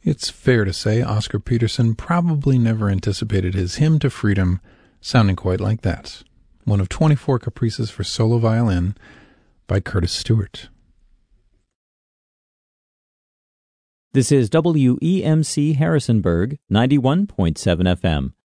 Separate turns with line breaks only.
It's fair to say Oscar Peterson probably never anticipated his hymn to freedom sounding quite like that. One of 24 caprices for solo violin by Curtis Stewart.
This is WEMC Harrisonburg, 91.7 FM.